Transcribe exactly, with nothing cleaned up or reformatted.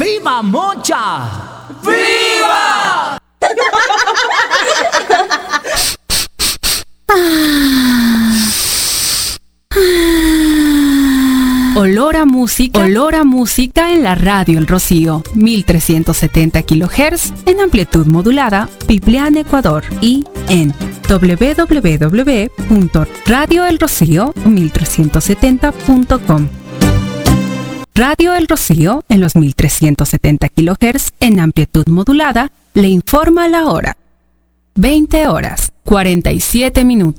¡Rima Mocha! ¡Viva! Olor a música, olor a música en la radio El Rocío, mil trescientos setenta kilohertz en amplitud modulada, Piplián, Ecuador, y en doble u doble u doble u punto radio el rocío mil trescientos setenta punto com. Radio El Rocío en los mil trescientos setenta kilohertz en amplitud modulada le informa la hora. veinte horas, cuarenta y siete minutos.